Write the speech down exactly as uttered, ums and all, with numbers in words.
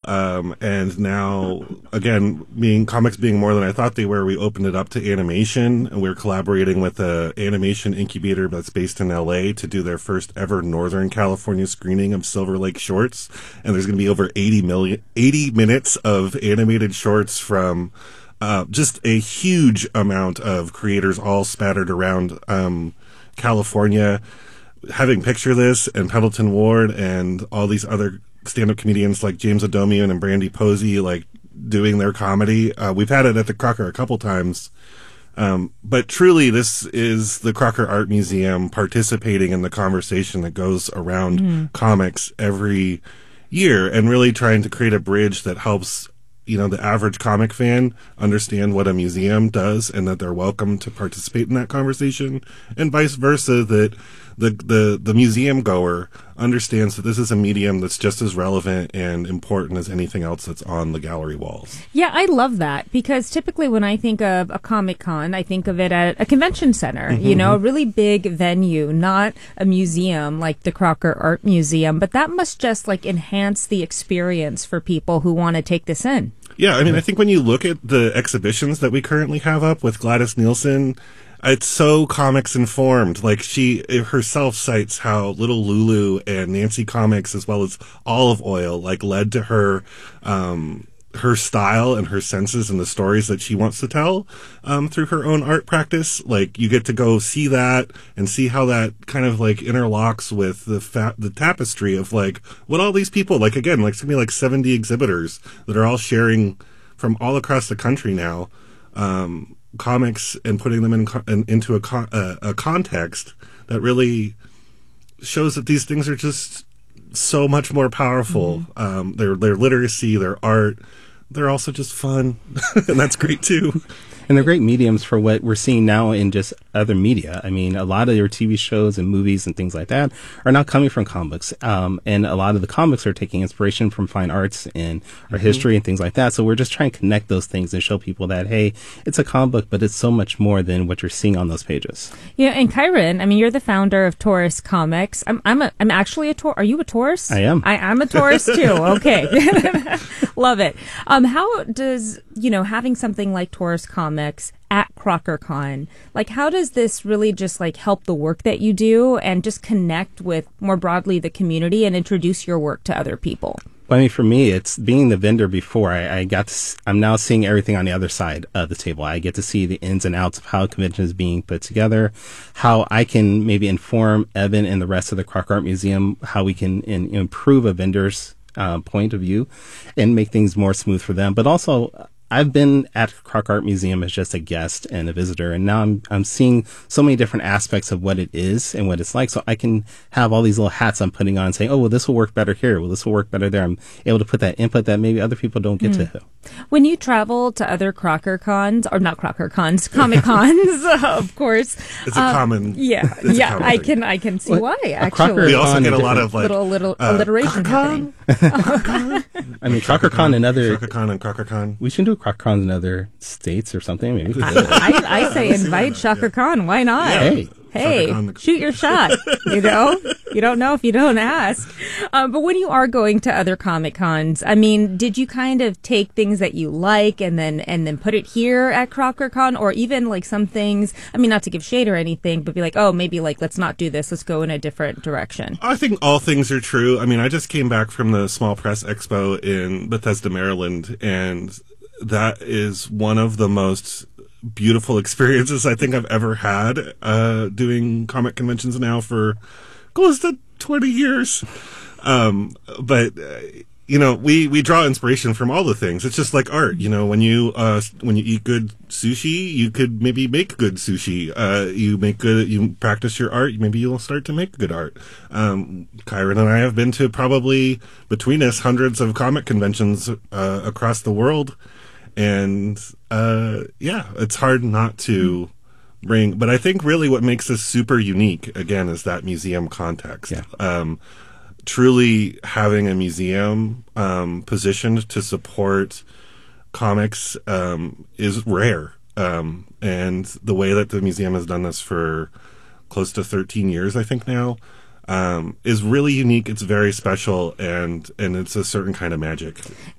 Um, and now, again, being comics being more than I thought they were, we opened it up to animation, and we're collaborating with a animation incubator that's based in L A to do their first ever Northern California screening of Silver Lake Shorts. And there's going to be over eighty million, eighty minutes of animated shorts from uh, just a huge amount of creators all spattered around um, California. Having Picture This and Pendleton Ward and all these other stand-up comedians like James Adomian and Brandy Posey, like, doing their comedy. Uh, we've had it at the Crocker a couple times. Um, but truly, this is the Crocker Art Museum participating in the conversation that goes around mm-hmm. comics every year and really trying to create a bridge that helps, you know, the average comic fan understand what a museum does and that they're welcome to participate in that conversation, and vice versa, that the the the museum goer understands that this is a medium that's just as relevant and important as anything else that's on the gallery walls. Yeah, I love that, because typically when I think of a Comic-Con, I think of it at a convention center, mm-hmm. you know, a really big venue, not a museum like the Crocker Art Museum, but that must just like enhance the experience for people who want to take this in. Yeah, I mean, I think when you look at the exhibitions that we currently have up with Gladys Nielsen, it's so comics informed. Like, she herself cites how Little Lulu and Nancy Comics, as well as Olive Oil, like, led to her, um, her style and her senses and the stories that she wants to tell, um, through her own art practice. Like, you get to go see that and see how that kind of, like, interlocks with the fa- the tapestry of, like, what all these people, like, again, like, it's gonna be like seventy exhibitors that are all sharing from all across the country now, um, comics, and putting them in, in into a, con- uh, a context that really shows that these things are just so much more powerful. Mm-hmm. Um, their their literacy, their art, they're also just fun, and that's great too. And they're great mediums for what we're seeing now in just other media. I mean, a lot of your T V shows and movies and things like that are now coming from comics. Um, and a lot of the comics are taking inspiration from fine arts and our mm-hmm. history and things like that. So we're just trying to connect those things and show people that, hey, it's a comic book, but it's so much more than what you're seeing on those pages. Yeah, and Kyron, I mean, you're the founder of Taurus Comics. I'm I'm a, I'm actually a Taurus. Are you a Taurus? I am. I, I'm a Taurus too. Okay. Love it. Um, how does, you know, having something like Taurus Comics at CrockerCon, like, how does this really just like help the work that you do and just connect with more broadly the community and introduce your work to other people? Well, I mean, for me, it's being the vendor before. I, I got to, I'm now seeing everything on the other side of the table. I get to see the ins and outs of how a convention is being put together, how I can maybe inform Evan and the rest of the Crocker Art Museum, how we can in, improve a vendor's uh, point of view and make things more smooth for them. But also, I've been at Crocker Art Museum as just a guest and a visitor, and now I'm I'm seeing so many different aspects of what it is and what it's like. So I can have all these little hats I'm putting on and saying, oh, well, this will work better here. Well, this will work better there. I'm able to put that input that maybe other people don't get mm. to. When you travel to other Crocker Cons, or not Crocker Cons, Comic Cons, of course. It's a um, common. Yeah, yeah, I thing. can I can see well, why, actually. We also get a lot of, like, little, little uh, alliteration happening. I mean, CrockerCon and other... CrockerCon and CrockerCon. We should do a CrockerCon in other states or something. Maybe. I, I, I say invite CrockerCon. Why not? Yeah. Hey. Hey, shoot your shot, you know? You don't know if you don't ask. Um, but when you are going to other Comic Cons, I mean, did you kind of take things that you like and then and then put it here at CrockerCon, or even like some things, I mean, not to give shade or anything, but be like, oh, maybe like, let's not do this. Let's go in a different direction. I think all things are true. I mean, I just came back from the Small Press Expo in Bethesda, Maryland, and that is one of the most beautiful experiences I think I've ever had, uh, doing comic conventions now for close to twenty years. Um, but, uh, you know, we, we draw inspiration from all the things. It's just like art, you know, when you, uh, when you eat good sushi, you could maybe make good sushi. Uh, you make good, you practice your art, maybe you'll start to make good art. Um, Kyron and I have been to probably, between us, hundreds of comic conventions, uh, across the world. And, uh, yeah, it's hard not to bring, but I think really what makes this super unique, again, is that museum context. Yeah. Um, truly having a museum, um, positioned to support comics, um, is rare. Um, and the way that the museum has done this for close to thirteen years, I think now, um, is really unique. It's very special, and, and it's a certain kind of magic.